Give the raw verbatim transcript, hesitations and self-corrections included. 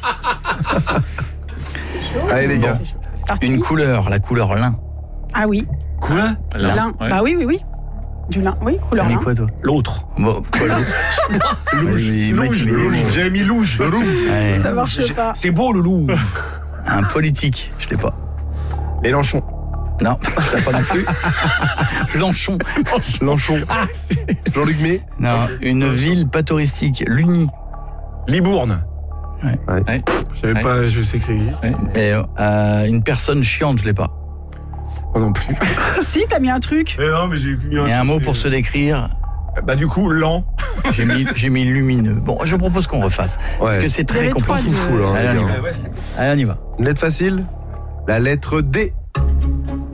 Allez les gars. Une couleur, la couleur lin. Ah oui. Quoi? Lin. lin. Ouais. Bah oui, oui, oui. Du lin. Oui, couleur T'as lin. mis quoi toi? L'autre. Bon, quoi l'autre? Louge. Oui, moi, Louge. tu mets les Louge. mots. J'avais mis louge. Le loup. Ouais. Ça marche pas. C'est beau le loup. Un politique, je l'ai pas. Mélenchon. Non, t'as pas non plus. Lanchon. Lanchon. Ah, c'est... Jean-Luc May. Non, une ville pas touristique, l'Uni. Libourne. Ouais. Ouais. Ouais. Je savais Ouais. pas, je sais que ça existe. Ouais. Et euh, une personne chiante, je l'ai pas. Moi non plus. Si, t'as mis un truc. Mais non, mais j'ai mis Et un mot pour se décrire, Bah du coup, lent. j'ai mis, j'ai mis lumineux. Bon, je propose qu'on refasse. Parce Ouais. que c'est Il y très avait trois compliqué. de- Fou là. Allez, hein, on y les va. gars. Ouais, c'était... Allez, on y va. Une lettre facile. La lettre D.